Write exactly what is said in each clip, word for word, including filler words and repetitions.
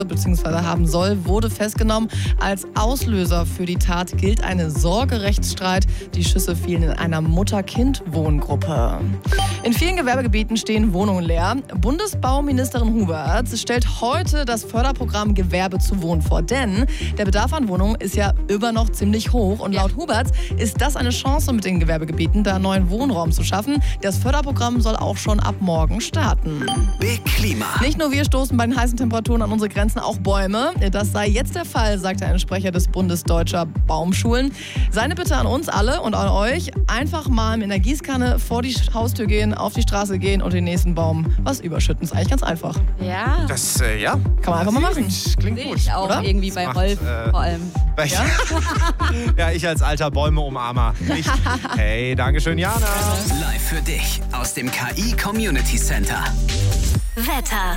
bzw. haben soll, wurde festgenommen. Als Auslöser für die Tat gilt ein Sorgerechtsstreit. Die Schüsse fielen in einer Mutter-Kind-Wohngruppe. In vielen Gewerbegebieten stehen Wohnungen leer. Bundesbauministerin Huberts stellt heute das Förderprogramm Gewerbe zu Wohnen vor. Denn der Bedarf an Wohnungen ist ja immer noch ziemlich hoch. Und laut Huberts ist das eine Chance mit den Gewerbegebieten, da neuen Wohnraum zu schaffen. Das Förderprogramm soll auch schon ab morgen starten. Big Klima. Nicht nur wir stoßen bei den heißen Temperaturen an unsere Grenzen, auch Bäume. Das sei jetzt der Fall, sagte ein Sprecher des Bundes Deutscher Baumschulen. Seine Bitte an uns alle und an euch, einfach mal mit einer Gießkanne vor die Haustür gehen, auf die Straße gehen und den nächsten Baum was überschütten. Ist eigentlich ganz einfach. Ja. Das, äh, ja. Kann man einfach mal machen. Klingt Sehe gut, ich auch oder? irgendwie bei macht, Rolf äh, vor allem. Bei ja? ja, ich als alter Bäume-Umarmer. Nicht. Hey, dankeschön, Jana. Live für dich aus dem K I Community Center. Wetter.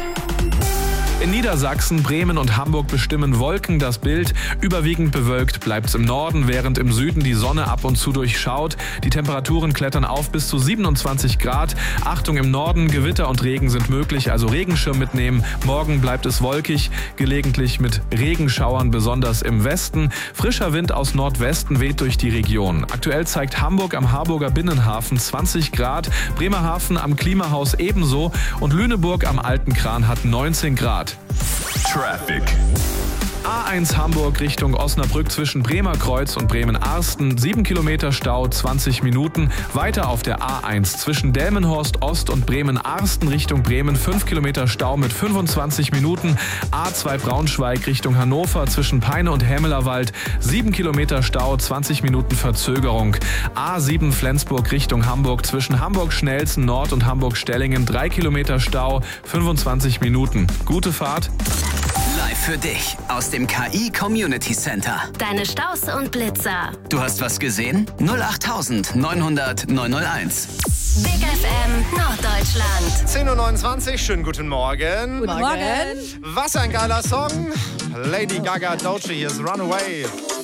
In Niedersachsen, Bremen und Hamburg bestimmen Wolken das Bild. Überwiegend bewölkt bleibt es im Norden, während im Süden die Sonne ab und zu durchschaut. Die Temperaturen klettern auf bis zu siebenundzwanzig Grad. Achtung, im Norden, Gewitter und Regen sind möglich, also Regenschirm mitnehmen. Morgen bleibt es wolkig, gelegentlich mit Regenschauern, besonders im Westen. Frischer Wind aus Nordwesten weht durch die Region. Aktuell zeigt Hamburg am Harburger Binnenhafen zwanzig Grad, Bremerhaven am Klimahaus ebenso und Lüneburg am Alten Kran hat neunzehn Grad. Traffic. A eins Hamburg Richtung Osnabrück zwischen Bremerkreuz und Bremen-Arsten. sieben Kilometer Stau, zwanzig Minuten. Weiter auf der A eins zwischen Delmenhorst Ost und Bremen-Arsten Richtung Bremen. fünf Kilometer Stau mit fünfundzwanzig Minuten. A zwei Braunschweig Richtung Hannover zwischen Peine und Hämelerwald. sieben Kilometer Stau, zwanzig Minuten Verzögerung. A sieben Flensburg Richtung Hamburg zwischen Hamburg-Schnelsen Nord und Hamburg-Stellingen. drei Kilometer Stau, fünfundzwanzig Minuten. Gute Fahrt. Live für dich aus dem K I Community Center. Deine Staus und Blitzer. Du hast was gesehen? null acht neunhundert neunhunderteins. Big F M Norddeutschland. zehn Uhr neunundzwanzig, schönen guten Morgen. Guten Morgen. Was ein geiler Song. Lady Gaga, Doja, hier ist Runaway.